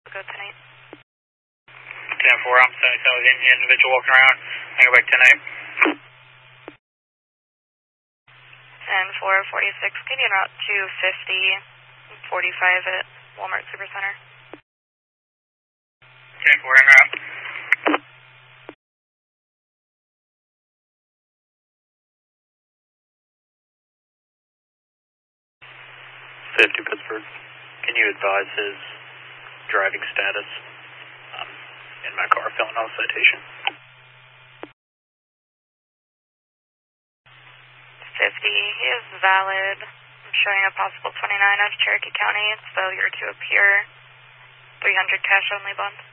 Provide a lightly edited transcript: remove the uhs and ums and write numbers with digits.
Go tonight. 10-4, I'm 77 with any individual walking around. I go back tonight. 10-4, 46, can you route to 50-45 at Walmart Supercenter? 10-4, en route. 50 Pittsburgh. Can you advise his driving status? In my car, filling out a citation. 50, he is valid. I'm showing a possible 29 out of Cherokee County. It's failure to appear. 300 cash only bond.